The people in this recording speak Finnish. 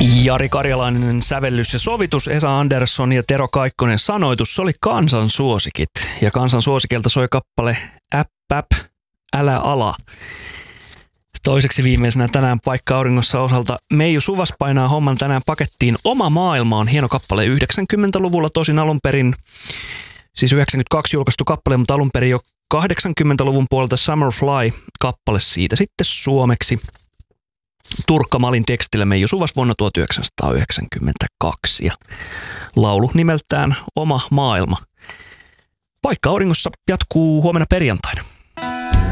Jari Karjalainen sävellys ja sovitus, Esa Andersson ja Tero Kaikkonen sanoitus. Se oli kansansuosikit. Ja kansansuosikilta soi kappale Äpp, älä ala. Toiseksi viimeisenä tänään Paikka auringossa osalta Meiju Suvas painaa homman tänään pakettiin. Oma maailma on hieno kappale 90-luvulla, tosin alun perin, siis 92 julkaistu kappale, mutta alun perin jo 80-luvun puolelta Summer Fly-kappale siitä sitten suomeksi. Turkka Malin tekstillä Meiju Suvas vuonna 1992 ja laulu nimeltään Oma maailma. Paikka auringossa jatkuu huomenna perjantaina.